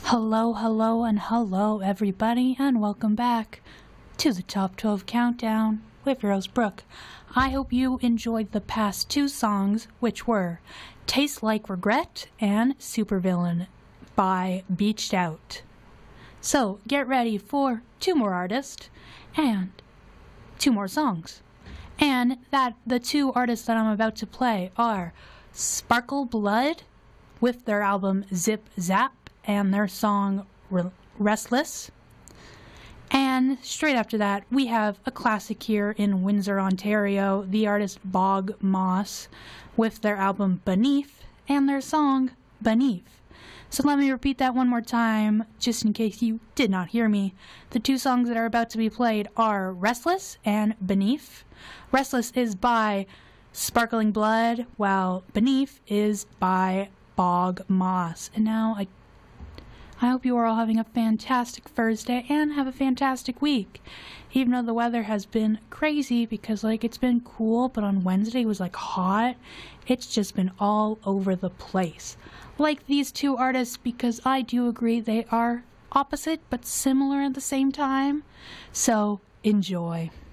Hello, hello, and hello, everybody, and welcome back to the Top 12 Countdown with your host, Brooke. I hope you enjoyed the past two songs, which were Taste Like Regret and Supervillain by Beached Out. So, get ready for two more artists and two more songs. And the two artists that I'm about to play are Sparkle Blood with their album Zip Zap and their song Restless. And straight after that, we have a classic here in Windsor, Ontario, the artist Bog Moss with their album Beneath and their song Beneath. So let me repeat that one more time, just in case you did not hear me. The two songs that are about to be played are Restless and Beneath. Restless is by Sparkling Blood, while Beneath is by Bog Moss. And now I hope you are all having a fantastic Thursday and have a fantastic week. Even though the weather has been crazy because it's been cool, but on Wednesday it was hot. It's just been all over the place. Like these two artists, because I do agree they are opposite but similar at the same time. So enjoy.